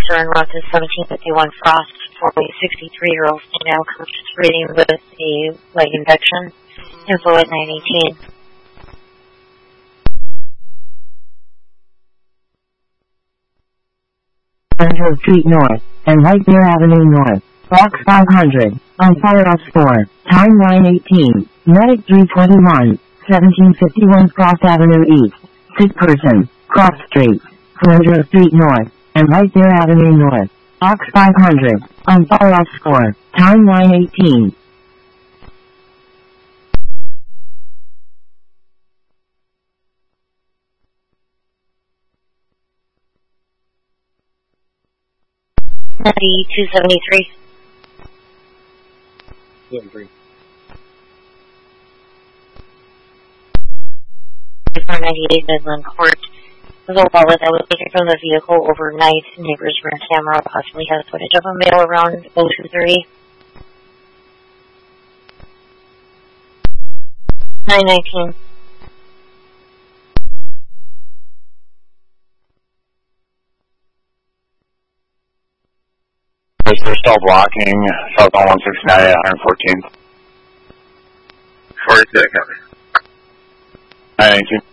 Officer en route to 1751 Frost, formerly 63-year-old female, conscious breathing with a leg infection. Info at 918. 100 Street North, and Whitebear Avenue North, Box 500, on Firehouse 4, time 9:18, Medic 321, 1751 Cross Avenue East, sick person, Cross Street, 400 Street North, and Whitebear Avenue North, Box 500, on Firehouse 4, time 9:18. Natty 273. 73. 498 Midland Court. Was a wallet that was taken from the vehicle overnight. Neighbors rear camera possibly has footage of a male around 02:30. 919. They're still blocking southbound 169 at 114th. 42nd. 918.